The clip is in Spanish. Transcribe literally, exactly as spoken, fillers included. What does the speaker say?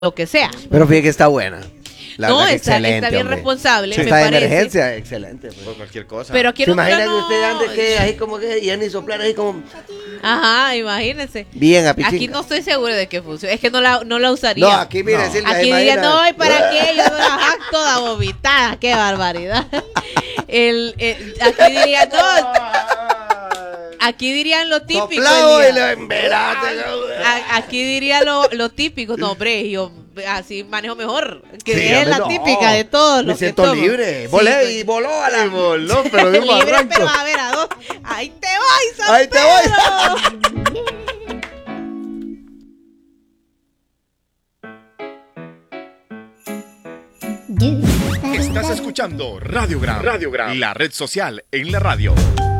lo que sea. Pero fíjate que está buena. La no, verdad que está, excelente, está bien hombre. responsable, Sí, me está de parece. emergencia, excelente. Pues. Por cualquier cosa. Pero aquí ¿Se en imagina Honduras que usted no- ande que así como que ya ni soplar así como Ajá, imagínense. bien a pichinga? Aquí no estoy segura de que funcione. Es que no la, no la usaría. No, aquí mire, No. Silvia, Aquí imagina- dirían, no, ¿y para qué? Yo no la jacto toda vomitada. Qué barbaridad. El, el- aquí dirían, no. Aquí dirían lo típico. Soplado y Elías. lo emberate. A- Aquí diría lo, lo típico. No, hombre, yo así manejo mejor. Que Sí, es hombre, la no. típica de todos Me los que siento tomo. libre. Sí, Volé pues. y voló a la voló, pero de un Libre, barranco. pero a ver, a dos. Ahí te voy, San Ahí te Pedro. voy. Estás escuchando Radiogram, Radiogram, la red social en la radio.